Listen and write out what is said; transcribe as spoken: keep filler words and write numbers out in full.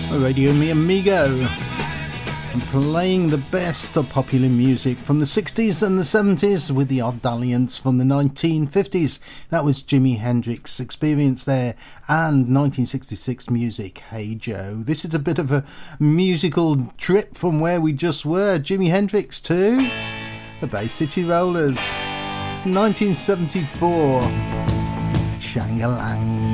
Radio Mi Amigo, and playing the best of popular music from the sixties and the seventies with the odd dalliance from the nineteen fifties. That was Jimi Hendrix Experience there, and nineteen sixty-six music, Hey Joe. This is a bit of a musical trip from where we just were, Jimi Hendrix to the Bay City Rollers. nineteen seventy-four, Shangalang.